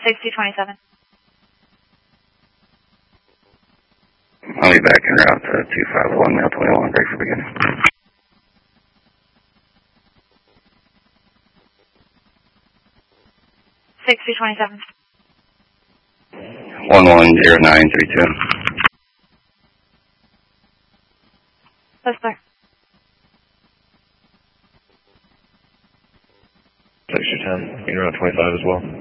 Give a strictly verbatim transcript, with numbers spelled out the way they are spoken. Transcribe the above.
six two two seven. I'll be back en route to two five one, mail twenty-one, break for beginning. six two two seven. one one zero nine three two. That's clear. six two ten, en route twenty-five as well.